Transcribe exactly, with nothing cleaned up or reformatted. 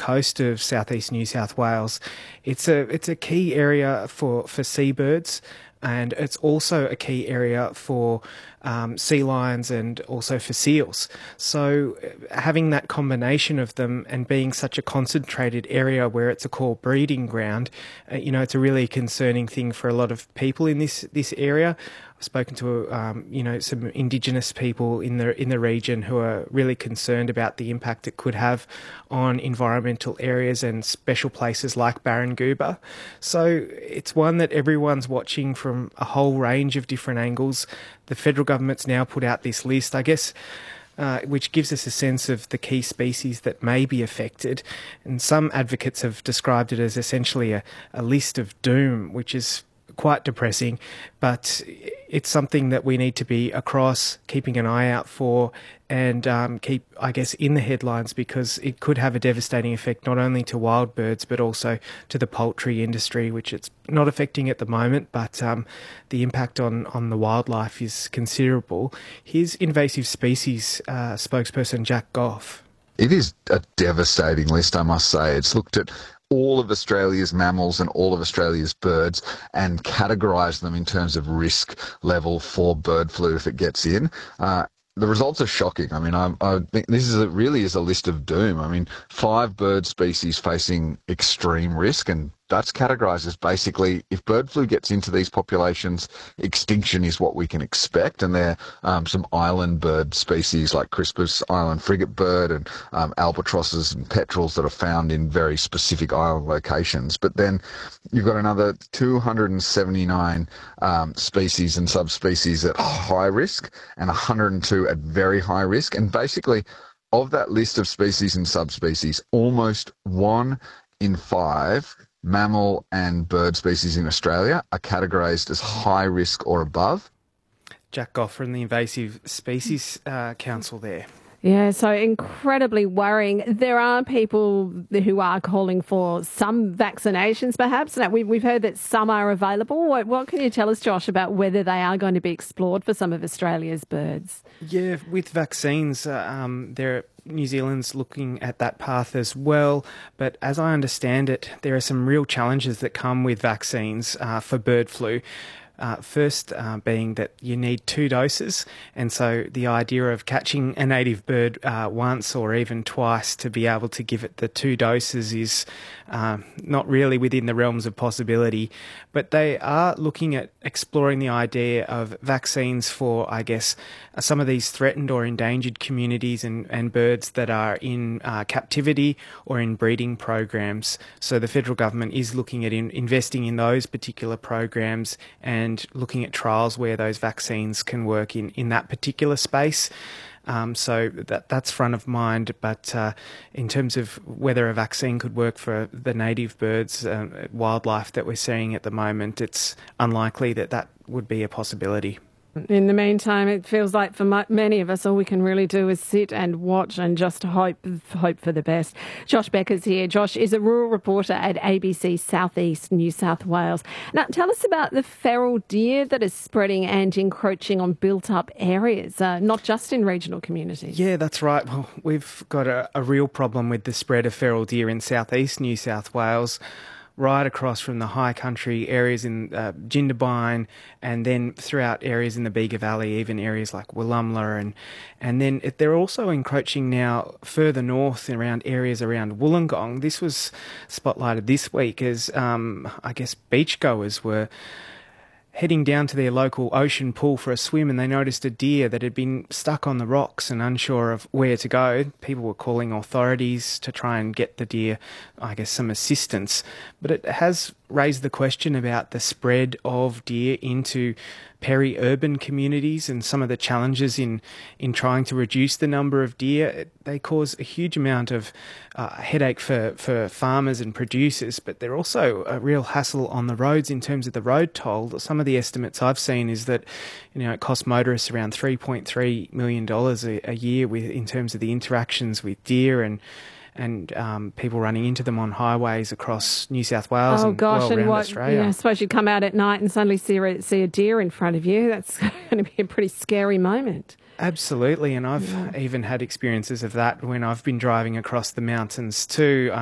coast of southeast New South Wales. It's a it's a key area for, for seabirds, and it's also a key area for um, sea lions and also for seals. So having that combination of them and being such a concentrated area where it's a core breeding ground, uh, you know, it's a really concerning thing for a lot of people in this this area. I've spoken to, um, you know, some Indigenous people in the in the region who are really concerned about the impact it could have on environmental areas and special places like Barangouba. So it's one that everyone's watching from a whole range of different angles. The federal government's now put out this list, I guess, Uh, which gives us a sense of the key species that may be affected. And some advocates have described it as essentially a, a list of doom, which is quite depressing, but it's something that we need to be across, keeping an eye out for, and um, keep, I guess, in the headlines, because it could have a devastating effect not only to wild birds but also to the poultry industry, which it's not affecting at the moment, but um, the impact on, on the wildlife is considerable. Here's invasive species uh, spokesperson Jack Goff. It is a devastating list, I must say. It's looked at all of Australia's mammals and all of Australia's birds and categorised them in terms of risk level for bird flu if it gets in. Uh, the results are shocking. I mean, I, I think this is a, really is a list of doom. I mean, five bird species facing extreme risk, and that's categorised as basically, if bird flu gets into these populations, extinction is what we can expect. And there are um, some island bird species like Crispus island frigate bird and um, albatrosses and petrels that are found in very specific island locations. But then you've got another two hundred seventy-nine um, species and subspecies at high risk and one hundred two at very high risk. And basically, of that list of species and subspecies, almost one in five mammal and bird species in Australia are categorised as high risk or above. Jack Goff from the Invasive Species uh, Council there. Yeah, so incredibly worrying. There are people who are calling for some vaccinations, perhaps. Now, we've, we've heard that some are available. What, what can you tell us, Josh, about whether they are going to be explored for some of Australia's birds? Yeah, with vaccines, uh, um, there New Zealand's looking at that path as well. But as I understand it, there are some real challenges that come with vaccines uh, for bird flu. Uh, first uh, being that you need two doses, and so the idea of catching a native bird uh, once or even twice to be able to give it the two doses is uh, not really within the realms of possibility. But they are looking at exploring the idea of vaccines for, I guess, uh, some of these threatened or endangered communities and, and birds that are in uh, captivity or in breeding programs. So the federal government is looking at in, investing in those particular programs and and looking at trials where those vaccines can work in, in that particular space. Um, so that that's front of mind. But uh, in terms of whether a vaccine could work for the native birds, uh, wildlife that we're seeing at the moment, it's unlikely that that would be a possibility. In the meantime, it feels like for many of us, all we can really do is sit and watch and just hope hope for the best. Josh Becker's here. Josh is a rural reporter at A B C Southeast New South Wales. Now, tell us about the feral deer that is spreading and encroaching on built-up areas, uh, not just in regional communities. Yeah, that's right. Well, we've got a, a real problem with the spread of feral deer in southeast New South Wales, right across from the high country areas in uh, Jindabyne, and then throughout areas in the Bega Valley, even areas like Wollumla, and and then it, they're also encroaching now further north around areas around Wollongong. This was spotlighted this week as um, I guess beachgoers were heading down to their local ocean pool for a swim, and they noticed a deer that had been stuck on the rocks and unsure of where to go. People were calling authorities to try and get the deer, I guess, some assistance. But it has raised the question about the spread of deer into peri-urban communities and some of the challenges in, in trying to reduce the number of deer. They cause a huge amount of uh, headache for, for farmers and producers, but they're also a real hassle on the roads in terms of the road toll. Some of the estimates I've seen is that, you know, it costs motorists around three point three million dollars a, a year with in terms of the interactions with deer and and um, people running into them on highways across New South Wales oh, and gosh, well and around what, Australia. Yeah, I suppose you come out at night and suddenly see a, see a deer in front of you. That's going to be a pretty scary moment. Absolutely, and I've yeah. even had experiences of that when I've been driving across the mountains too.